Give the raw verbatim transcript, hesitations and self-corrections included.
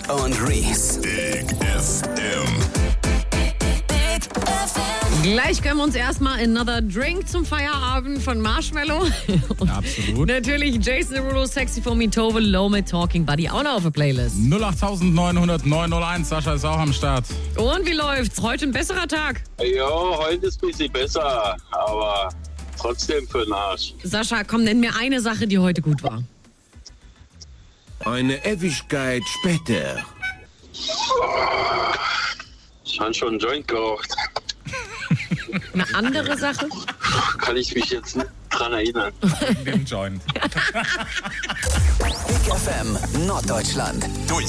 und Reese. Big F M. Big F M. Gleich gönnen wir uns erstmal Another Drink zum Feierabend von Marshmallow. Und Ja, absolut. natürlich Jason Derulo, Sexy for Me, Tove Lo mit Talking Buddy auch noch auf der Playlist. null acht neun null null neun null eins, Sascha ist auch am Start. Und wie läuft's? Heute ein besserer Tag. Ja, heute ist ein bisschen besser, aber trotzdem für den Arsch. Sascha, komm, nenn mir eine Sache, die heute gut war. Eine Ewigkeit später. Ich habe schon einen Joint geraucht. Eine andere Sache? Kann ich mich jetzt nicht dran erinnern. Dem Joint. Big F M Norddeutschland. Durch